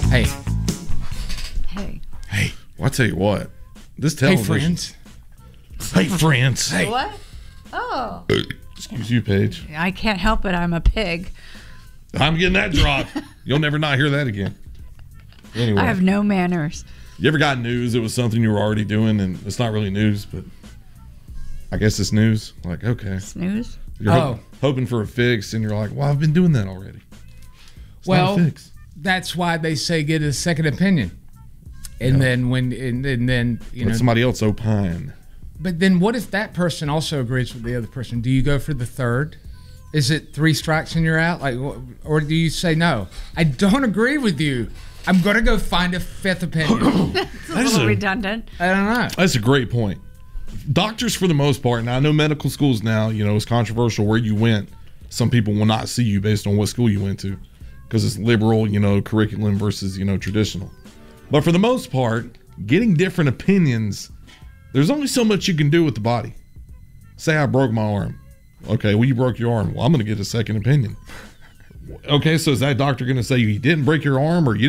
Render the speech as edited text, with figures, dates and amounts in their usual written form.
Hey. Hey. Hey, well, I tell you what. This television. Hey, friends. Hey, friends. Hey. What? Oh. Excuse you, Paige. I can't help it. I'm a pig. I'm getting that drop. You'll never not hear that again. Anyway. I have no manners. You ever got news? It was something you were already doing, and it's not really news, but I guess it's news. Like, okay. Snooze? You're hoping for a fix, and you're like, well, I've been doing that already. It's not a fix. That's why they say get a second opinion. And then Let somebody else opine. But then what if that person also agrees with the other person? Do you go for the third? Is it 3 strikes and you're out? Or do you say, no, I don't agree with you. I'm going to go find a 5th opinion. It's a little redundant. I don't know. That's a great point. Doctors, for the most part, now I know medical schools now, it's controversial where you went. Some people will not see you based on what school you went to because it's liberal, curriculum versus, traditional. But for the most part, getting different opinions, there's only so much you can do with the body. Say I broke my arm. Okay, well, you broke your arm. Well, I'm going to get a second opinion. Okay, so is that doctor going to say you didn't break your arm or you